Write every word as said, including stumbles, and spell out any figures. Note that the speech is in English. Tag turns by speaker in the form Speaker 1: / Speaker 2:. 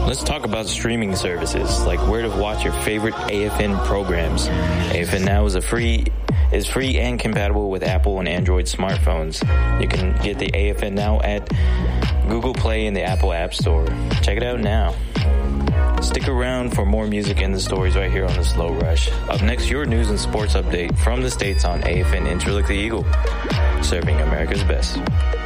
Speaker 1: Let's talk about streaming services, like where to watch your favorite A F N programs. A F N Now is a free is free and compatible with Apple and Android smartphones. You can get the A F N Now at Google Play and the Apple App Store. Check it out now. Stick around for more music and the stories right here on The Slow Rush. Up next, your news and sports update from the States on A F N Interlook the Eagle, serving America's best.